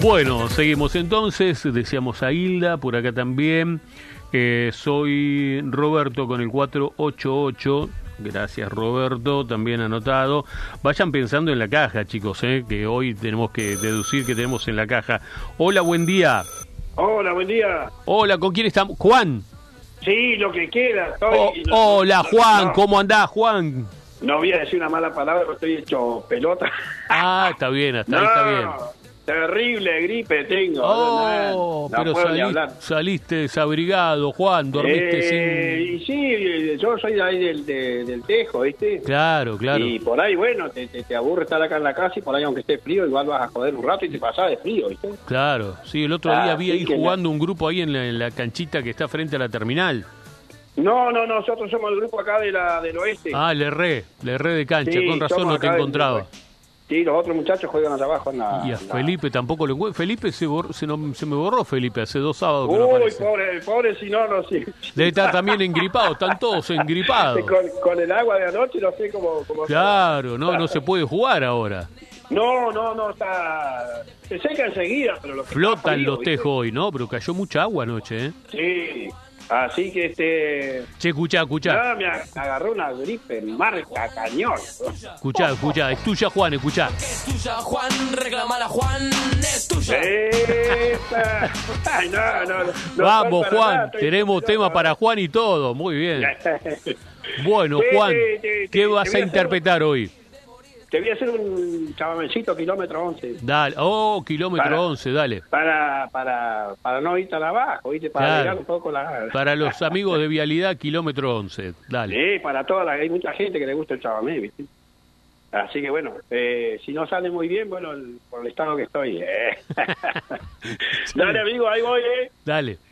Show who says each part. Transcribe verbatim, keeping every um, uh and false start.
Speaker 1: Bueno, seguimos entonces, decíamos a Hilda, por acá también, eh, soy Roberto con el cuatro ocho ocho, gracias Roberto, también anotado. Vayan pensando en la caja, chicos, eh, que hoy tenemos que deducir que tenemos en la caja. Hola, buen día.
Speaker 2: Hola, buen día.
Speaker 1: Hola, ¿con quién estamos? Juan.
Speaker 2: Sí, lo que queda. Estoy,
Speaker 1: Oh,
Speaker 2: no,
Speaker 1: hola,
Speaker 2: no,
Speaker 1: Juan,
Speaker 2: no,
Speaker 1: ¿cómo andás, Juan?
Speaker 2: No voy a decir una mala palabra, pero estoy hecho pelota.
Speaker 1: Ah, está bien, hasta
Speaker 2: no,
Speaker 1: ahí está bien.
Speaker 2: Terrible gripe tengo.
Speaker 1: Oh,
Speaker 2: no, no
Speaker 1: pero
Speaker 2: puedo ni
Speaker 1: salí,
Speaker 2: hablar.
Speaker 1: saliste desabrigado, Juan, dormiste
Speaker 2: Eh,
Speaker 1: sin...
Speaker 2: Y sí, yo soy de ahí del, de, del Tejo, ¿viste?
Speaker 1: Claro, claro.
Speaker 2: Y por ahí, bueno, te, te, te aburre estar acá en la casa y por ahí, aunque esté frío, igual vas a joder un rato y te pasás de frío, ¿viste?
Speaker 1: Claro, sí, el otro
Speaker 2: Ah,
Speaker 1: día vi
Speaker 2: sí
Speaker 1: ahí
Speaker 2: que
Speaker 1: jugando un grupo ahí en la, en la canchita que está frente a la terminal.
Speaker 2: No, no, nosotros somos el grupo acá de la del oeste.
Speaker 1: Ah, le erré, le erré de cancha,
Speaker 2: Sí,
Speaker 1: con razón
Speaker 2: somos
Speaker 1: no te
Speaker 2: acá del-
Speaker 1: encontraba.
Speaker 2: Sí, los otros muchachos juegan allá abajo en la...
Speaker 1: Y a
Speaker 2: en la-
Speaker 1: Felipe tampoco lo encuentro. Felipe se, borró- se, no- se me borró Felipe, hace dos sábados que no
Speaker 2: Uy,
Speaker 1: aparece.
Speaker 2: pobre, pobre si no, no sé.
Speaker 1: Debe estar también engripado, están todos engripados.
Speaker 2: Con, con el agua de anoche no sé cómo... cómo
Speaker 1: Claro, no, no se puede jugar ahora.
Speaker 2: No, no, no, está... Se seca enseguida, pero lo que está
Speaker 1: Flotan
Speaker 2: frío,
Speaker 1: los
Speaker 2: ¿viste?
Speaker 1: tejos hoy, ¿no? Pero cayó mucha agua anoche, ¿eh?
Speaker 2: Sí, así que este...
Speaker 1: Che, escuchá, escuchá,
Speaker 2: Nada, me ag- agarró una gripe marca cañón.
Speaker 1: escuchá, escuchá. Es tuya, Juan, escuchá.
Speaker 3: Es tuya, Juan, reclamala, Juan, es tuya.
Speaker 2: Esa. Ay, no, no, no, no
Speaker 1: Vamos,
Speaker 2: soy para
Speaker 1: Juan,
Speaker 2: nada, estoy-
Speaker 1: tenemos
Speaker 2: no,
Speaker 1: tema
Speaker 2: no.
Speaker 1: para Juan y todo. Muy bien. Bueno,
Speaker 2: Sí,
Speaker 1: Juan,
Speaker 2: sí, sí, sí,
Speaker 1: ¿qué
Speaker 2: te
Speaker 1: vas
Speaker 2: voy
Speaker 1: a
Speaker 2: a hacer-
Speaker 1: interpretar hoy?
Speaker 2: Te voy a hacer un chamamecito kilómetro once.
Speaker 1: Dale. Oh, kilómetro
Speaker 2: Para-
Speaker 1: once, dale.
Speaker 2: Para, para, para no ir tan abajo, ¿viste? Para
Speaker 1: Claro.
Speaker 2: llegar un poco la...
Speaker 1: Para los amigos de Vialidad, kilómetro once. Dale.
Speaker 2: Sí, para toda la... Hay mucha gente que le gusta el chamamé, ¿viste? Así que bueno, eh, si no sale muy bien, bueno, el- por el estado que estoy. eh. Dale, amigo, ahí voy, ¿eh?
Speaker 1: Dale.